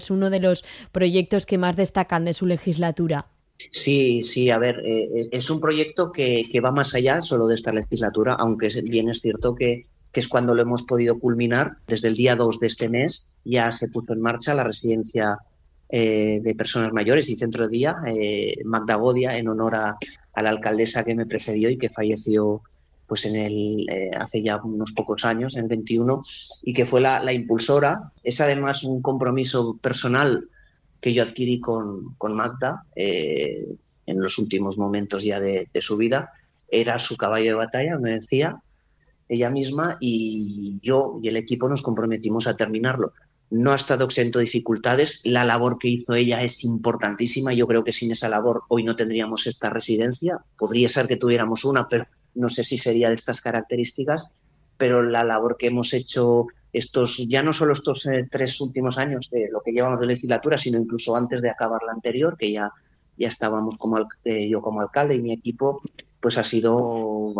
Es uno de los proyectos que más destacan de su legislatura. Sí, a ver, es un proyecto que va más allá solo de esta legislatura, aunque bien es cierto que es cuando lo hemos podido culminar. Desde el día 2 de este mes ya se puso en marcha la residencia de personas mayores y centro de día, Magda Godia, en honor a la alcaldesa que me precedió y que falleció pues hace ya unos pocos años, en el 21, y que fue la impulsora. Es además un compromiso personal que yo adquirí con Magda en los últimos momentos ya de su vida. Era su caballo de batalla, me decía ella misma, y yo y el equipo nos comprometimos a terminarlo. No ha estado exento de dificultades. La labor que hizo ella es importantísima. Yo creo que sin esa labor hoy no tendríamos esta residencia. Podría ser que tuviéramos una, pero no sé si sería de estas características. Pero la labor que hemos hecho ya no solo estos 3 últimos años de lo que llevamos de legislatura, sino incluso antes de acabar la anterior, que ya estábamos yo como alcalde y mi equipo, pues ha sido,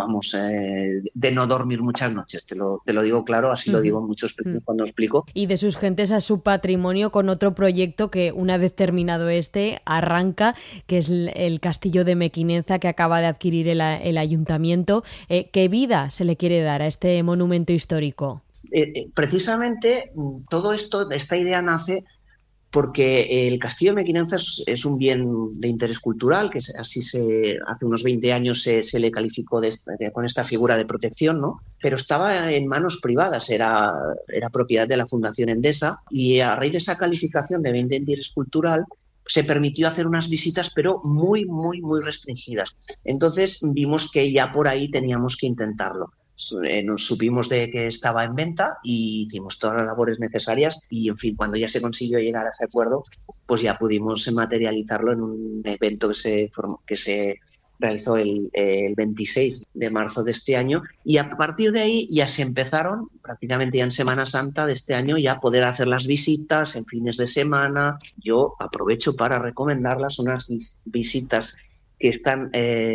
de no dormir muchas noches, te lo digo claro, así lo digo en muchos cuando explico. Y de sus gentes a su patrimonio, con otro proyecto que, una vez terminado arranca, que es el Castillo de Mequinenza, que acaba de adquirir el ayuntamiento. ¿Qué vida se le quiere dar a este monumento histórico? Precisamente todo esto, esta idea nace porque el Castillo de Mequinenza es un bien de interés cultural, que hace unos 20 años se le calificó con esta figura de protección, ¿no? Pero estaba en manos privadas, era propiedad de la Fundación Endesa, y a raíz de esa calificación de bien de interés cultural se permitió hacer unas visitas, pero muy, muy, muy restringidas. Entonces vimos que ya por ahí teníamos que intentarlo. Nos supimos de que estaba en venta y hicimos todas las labores necesarias y, en fin, cuando ya se consiguió llegar a ese acuerdo, pues ya pudimos materializarlo en un evento que se realizó el 26 de marzo de este año, y a partir de ahí ya se empezaron, prácticamente ya en Semana Santa de este año, ya poder hacer las visitas en fines de semana. Yo aprovecho para recomendarlas, unas visitas que están...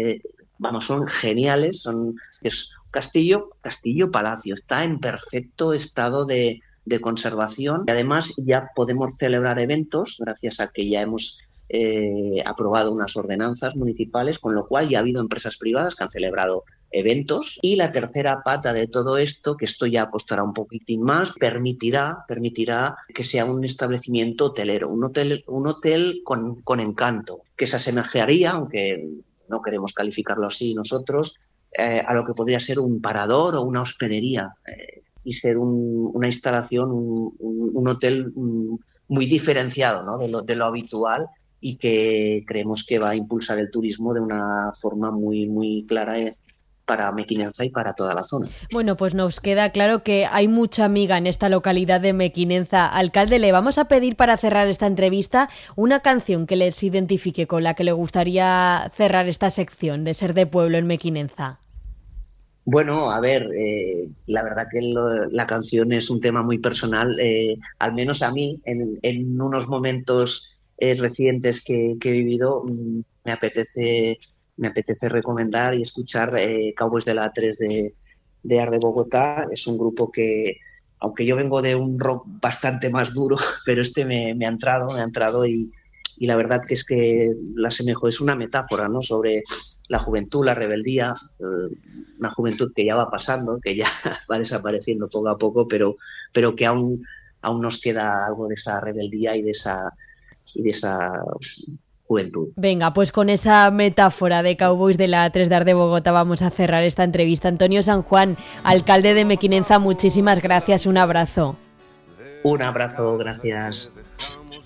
son geniales, es Castillo-Palacio, está en perfecto estado de conservación, y además ya podemos celebrar eventos gracias a que ya hemos aprobado unas ordenanzas municipales, con lo cual ya ha habido empresas privadas que han celebrado eventos. Y la tercera pata de todo esto, que esto ya costará un poquitín más, permitirá que sea un establecimiento hotelero, un hotel con encanto, que se asemejaría, aunque no queremos calificarlo así nosotros, a lo que podría ser un parador o una hospedería, y ser una instalación, un hotel muy diferenciado, ¿no? de lo habitual, y que creemos que va a impulsar el turismo de una forma muy, muy clara para Mequinenza y para toda la zona. Bueno, pues nos queda claro que hay mucha amiga en esta localidad de Mequinenza. Alcalde, le vamos a pedir, para cerrar esta entrevista, una canción que les identifique, con la que le gustaría cerrar esta sección de Ser de Pueblo en Mequinenza. Bueno, a ver, la verdad que la canción es un tema muy personal, al menos a mí, en unos momentos recientes que he vivido, me apetece recomendar y escuchar Cowboys de la A3 de Arde Bogotá. Es un grupo que, aunque yo vengo de un rock bastante más duro, pero me ha entrado y la verdad que es que la asemejo, es una metáfora, ¿no?, sobre la juventud, la rebeldía, una juventud que ya va pasando, que ya va desapareciendo poco a poco, pero que aún nos queda algo de esa rebeldía y de esa juventud. Venga, pues con esa metáfora de Cowboys de la A3 de Arde Bogotá vamos a cerrar esta entrevista. Antonio San Juan, alcalde de Mequinenza, muchísimas gracias, un abrazo. Un abrazo, gracias.